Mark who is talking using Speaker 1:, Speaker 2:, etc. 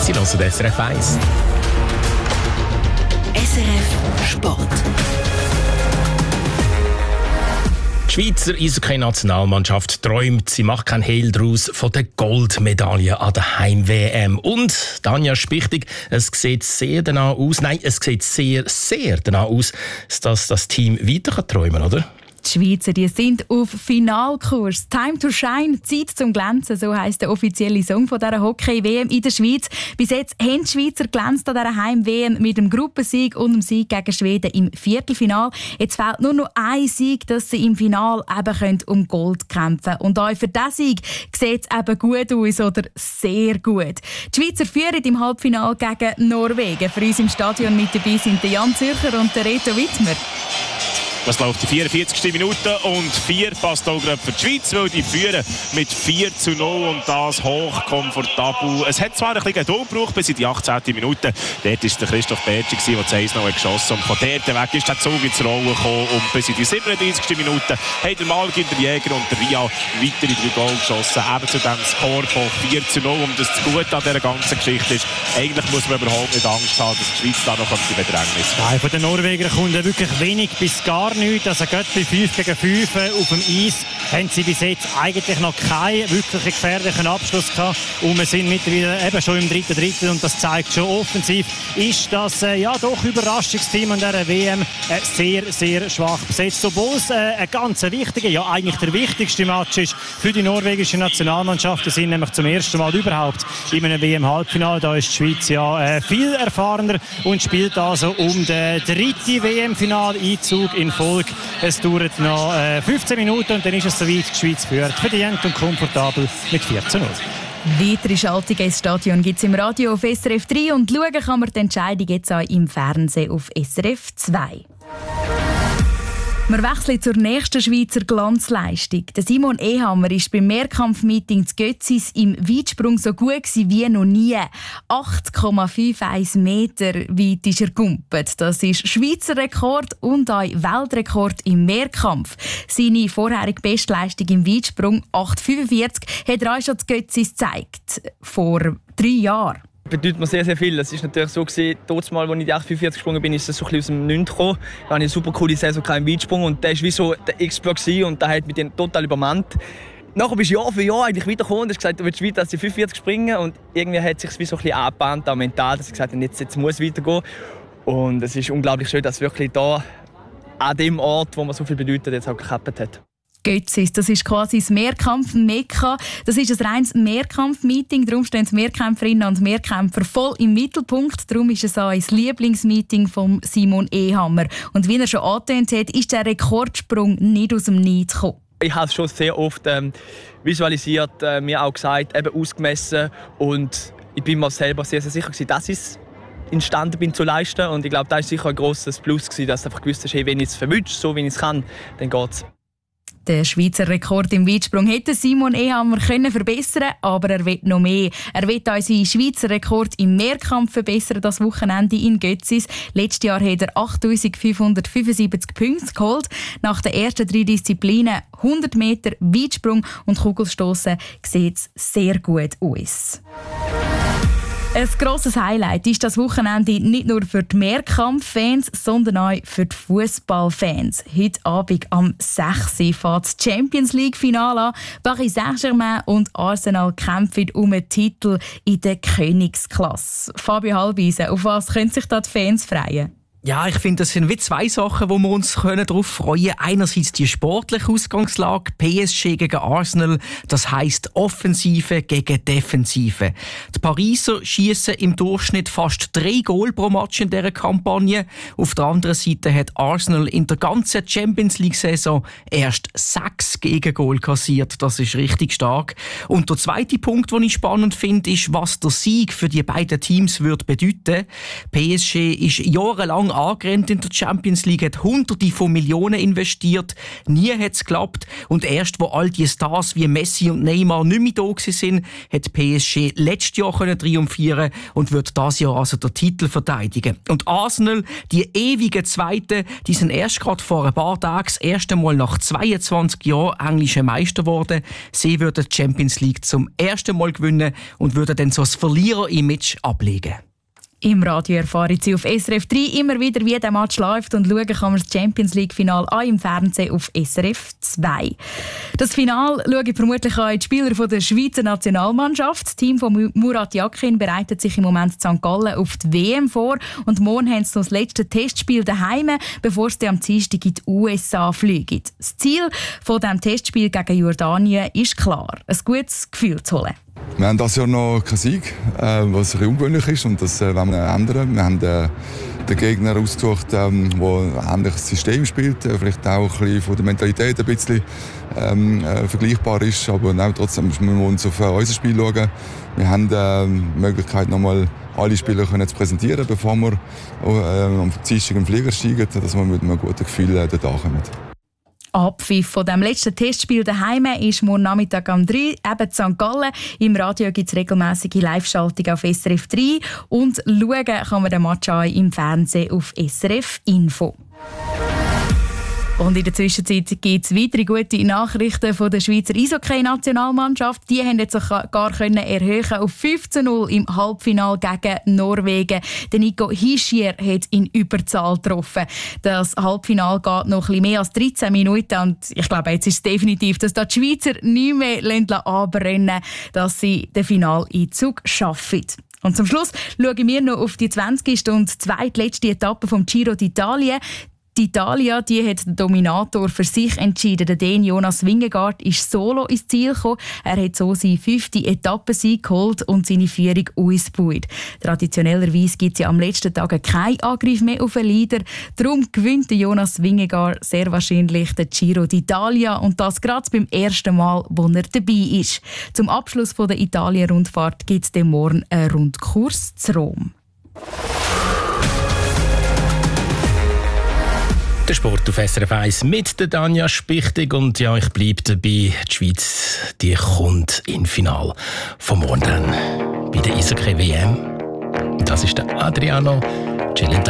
Speaker 1: Sie hören SRF 1.
Speaker 2: SRF Sport.
Speaker 1: Die Schweizer Eishockey-Nationalmannschaft träumt, sie macht keinen Hehl daraus von der Goldmedaille an der Heim-WM. Und, Tanja Spichtig, es sieht sehr danach aus, es sieht sehr, sehr danach aus, dass das Team weiter träumen kann, oder?
Speaker 3: Die Schweizer die sind auf Finalkurs. Time to shine, Zeit zum Glänzen, so heisst der offizielle Song von dieser Hockey-WM in der Schweiz. Bis jetzt haben die Schweizer glänzt an dieser Heim-WM mit dem Gruppensieg und dem Sieg gegen Schweden im Viertelfinal. Jetzt fehlt nur noch ein Sieg, dass sie im Finale eben um Gold kämpfen können. Und auch für diesen Sieg sieht es eben gut aus oder sehr gut. Die Schweizer führen im Halbfinale gegen Norwegen. Für uns im Stadion mit dabei sind der Jan Zürcher und der Reto Wittmer.
Speaker 4: Was läuft die 44. Minute und 4 passt auch gerade für die Schweiz, weil die führen mit 4:0 und das hochkomfortabel. Es hat zwar ein bisschen Geduld gebraucht bis in die 18. Minute. Dort war der Christoph Bertschi, der das 1-0 geschossen hat. Und von dort weg ist der Zug ins Rollen gekommen. Und bis in die 37. Minute haben der Malgin, der Jäger und der Ria weitere 3 Goal geschossen. Eben zu diesem Score von 4:0. Und das Gute an dieser ganzen Geschichte ist, eigentlich muss man überhaupt nicht Angst haben, dass die Schweiz da noch die Bedrängnis
Speaker 5: kommt. Von den Norwegern kommt wirklich wenig bis gar nichts. Also gerade bei 5 gegen 5 auf dem Eis haben sie bis jetzt eigentlich noch keinen wirklich gefährlichen Abschluss gehabt. Und wir sind mittlerweile eben schon im 3. Drittel und das zeigt schon offensiv, ist das doch Überraschungsteam an dieser WM sehr, sehr schwach besetzt. Obwohl es ein ganz wichtiger, ja eigentlich der wichtigste Match ist für die norwegische Nationalmannschaft. Sie sind nämlich zum ersten Mal überhaupt in einem WM-Halbfinale. Da ist die Schweiz ja viel erfahrener und spielt also um den 3. WM-Finaleinzug in Folge. Es dauert noch 15 Minuten und dann ist es soweit. Die Schweiz führt verdient und komfortabel mit 4:0.
Speaker 3: Weitere Schaltungen ins Stadion gibt es im Radio auf SRF 3 und schauen kann man die Entscheidung jetzt auch im Fernsehen auf SRF 2. Wir wechseln zur nächsten Schweizer Glanzleistung. Der Simon Ehammer war beim Mehrkampfmeeting zu Götzis im Weitsprung so gut wie noch nie. 8,51 Meter weit ist er gegumpelt. Das ist Schweizer Rekord und auch Weltrekord im Mehrkampf. Seine vorherige Bestleistung im Weitsprung, 8,45, hat er auch schon zu Götzis gezeigt. Vor 3 Jahren.
Speaker 6: Bedeutet mir sehr, sehr viel. Das ist natürlich so gewesen, dort mal, als ich die 8,45 gesprungen bin, ist das so ein bisschen aus dem Nichts gekommen. Da hatte ich eine super coole Saison im Weitsprung und der war wie so der Expert und der hat mich dann total übermannt. Nachher bist du Jahr für Jahr eigentlich weitergekommen und hast gesagt, du willst weiter als die 45 springen und irgendwie hat es sich wie so ein bisschen angebahnt, auch mental, dass ich gesagt habe, jetzt muss es weitergehen. Und es ist unglaublich schön, dass wirklich da an dem Ort, wo man so viel bedeutet, jetzt auch geklappt hat.
Speaker 3: Götzis, das ist quasi das Mehrkampf-Mekka. Das ist ein reines Mehrkampf-Meeting. Darum stehen die Mehrkämpferinnen und Mehrkämpfer voll im Mittelpunkt. Darum ist es auch ein Lieblingsmeeting von Simon Ehammer. Und wie er schon angetönt hat, ist der Rekordsprung nicht aus dem Nichts gekommen.
Speaker 6: Ich habe es schon sehr oft visualisiert, mir auch gesagt, eben ausgemessen. Und ich bin mir selber sehr, sehr sicher gewesen, dass ich es entstanden bin zu leisten. Und ich glaube, das war sicher ein grosses Plus gewesen, dass du einfach gewusst hast, hey, wenn ich es verwünsche, so wie ich es kann, dann geht es.
Speaker 3: Den Schweizer Rekord im Weitsprung hätte Simon Ehammer verbessern können, aber er will noch mehr. Er will auch seinen Schweizer Rekord im Mehrkampf verbessern, das Wochenende in Götzis. Letztes Jahr hat er 8.575 Punkte geholt. Nach den ersten 3 Disziplinen, 100 Meter Weitsprung und Kugelstossen, sieht es sehr gut aus. Ein grosses Highlight ist das Wochenende nicht nur für die Mehrkampf-Fans, sondern auch für die Fußballfans. Heute Abend am 6. fängt das Champions-League-Finale an. Paris Saint-Germain und Arsenal kämpfen um einen Titel in der Königsklasse. Fabio Halbisen, auf was können sich da die Fans freuen?
Speaker 7: Ja, ich finde, das sind wie 2 Sachen, wo wir uns darauf freuen können. Einerseits die sportliche Ausgangslage, PSG gegen Arsenal, das heisst Offensive gegen Defensive. Die Pariser schiessen im Durchschnitt fast 3 Goal pro Match in dieser Kampagne. Auf der anderen Seite hat Arsenal in der ganzen Champions-League-Saison erst 6 Gegengol kassiert. Das ist richtig stark. Und der zweite Punkt, den ich spannend finde, ist, was der Sieg für die beiden Teams würde bedeuten. PSG ist jahrelang lang angerannt in der Champions League, hat Hunderte von Millionen investiert. Nie hat es geklappt. Und erst, wo all die Stars wie Messi und Neymar nicht mehr da waren, hat PSG letztes Jahr triumphieren und wird dieses Jahr also den Titel verteidigen. Und Arsenal, die ewigen Zweiten, die sind erst gerade vor ein paar Tagen das erste Mal nach 22 Jahren englische Meister geworden. Sie würden die Champions League zum ersten Mal gewinnen und würden dann so das Verlierer-Image ablegen.
Speaker 3: Im Radio erfahren Sie auf SRF 3 immer wieder, wie der Match läuft, und schauen kann man das Champions League-Final auch im Fernsehen auf SRF 2. Das Final schauen vermutlich auch die Spieler von der Schweizer Nationalmannschaft. Das Team von Murat Yakin bereitet sich im Moment in St. Gallen auf die WM vor und morgen haben sie noch das letzte Testspiel daheim, bevor sie am Dienstag in die USA fliegen. Das Ziel von diesem Testspiel gegen Jordanien ist klar, ein gutes Gefühl zu holen.
Speaker 8: Wir haben dieses Jahr noch keinen Sieg, was ein bisschen ungewöhnlich ist, und das wollen wir ändern. Wir haben den Gegner ausgesucht, der ein ähnliches System spielt, vielleicht auch ein bisschen von der Mentalität ein bisschen vergleichbar ist, aber trotzdem müssen wir uns auf unser Spiel schauen. Wir haben die Möglichkeit, nochmal alle Spieler zu präsentieren, bevor wir am Dienstag im Flieger steigen, dass wir mit einem guten Gefühl dort ankommen.
Speaker 3: Abpfiff von dem letzten Testspiel daheim ist morgen Nachmittag um 3 eben in St. Gallen. Im Radio gibt es regelmäßige Live-Schaltungen auf SRF 3 und schauen kann man den Match auch im Fernsehen auf SRF Info. Und in der Zwischenzeit gibt es weitere gute Nachrichten von der Schweizer Eishockey-Nationalmannschaft. Die haben jetzt sogar erhöhen auf 15-0 im Halbfinale gegen Norwegen. Der Nico Hischier hat in Überzahl getroffen. Das Halbfinale geht noch ein bisschen mehr als 13 Minuten. Und ich glaube, jetzt ist es definitiv, dass die Schweizer nicht mehr anbrennen, dass sie den Finaleinzug schaffen. Und zum Schluss schauen wir noch auf die 20. und zweitletzte Etappe vom Giro d'Italia. Die Italia, die hat den Dominator für sich entschieden. Der Dän Jonas Vingegaard ist solo ins Ziel gekommen. Er hat so seine 5. Etappensieg geholt und seine Führung ausgebaut. Traditionellerweise gibt es ja am letzten Tag keinen Angriff mehr auf den Leader. Darum gewinnt Jonas Vingegaard sehr wahrscheinlich den Giro d'Italia, und das gerade beim ersten Mal, wo er dabei ist. Zum Abschluss der Italien-Rundfahrt gibt es morgen einen Rundkurs zu Rom.
Speaker 1: Der Sport auf SRF 1 mit der Danja Spichtig. Und ja, ich bleibe dabei. Die Schweiz, die kommt im Finale von morgen dann bei der Eishockey-WM. Und das ist der Adriano Celentano.